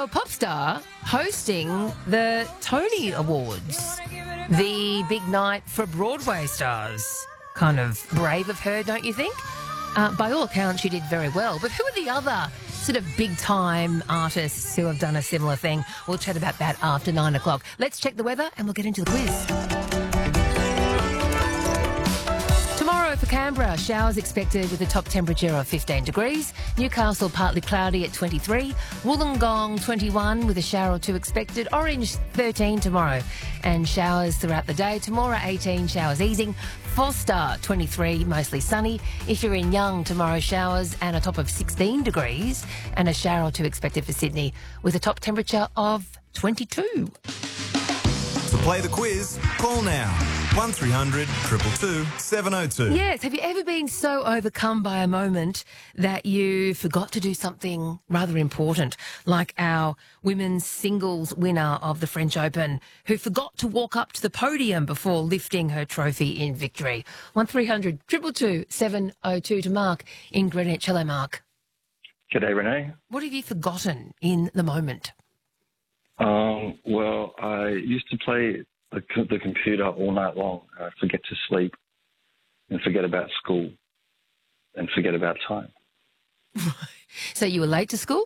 So, a pop star hosting the Tony Awards, the big night for Broadway stars. Kind of brave of her, don't you think? By all accounts, she did very well. But who are the other sort of big-time artists who have done a similar thing? We'll chat about that after 9 o'clock. Let's check the weather and we'll get into the quiz. Tomorrow for Canberra, showers expected with a top temperature of 15 degrees. Newcastle partly cloudy at 23. Wollongong 21 with a shower or two expected. Orange 13 tomorrow and showers throughout the day. Tomorrow 18, showers easing. Forster 23, mostly sunny. If you're in Young, tomorrow showers and a top of 16 degrees and a shower or two expected for Sydney with a top temperature of 22. To play the quiz, call now. 1300 222 702. Yes, have you ever been so overcome by a moment that you forgot to do something rather important, like our women's singles winner of the French Open, who forgot to walk up to the podium before lifting her trophy in victory? 1300 222 702 to Mark in Greenwich. Hello, Mark. G'day, Renee. What have you forgotten in the moment? Well, I used to play the computer all night long. I forget to sleep and forget about school and forget about time. So you were late to school?